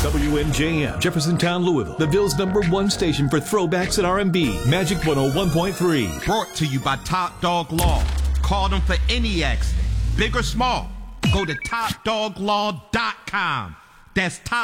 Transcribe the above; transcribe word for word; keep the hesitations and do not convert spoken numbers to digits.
W M J M, Jeffersontown, Louisville, the Ville's number one station for throwbacks and R and B. Magic one oh one point three. Brought to you by Top Dog Law. Call them for any accident, big or small. Go to top dog law dot com. That's top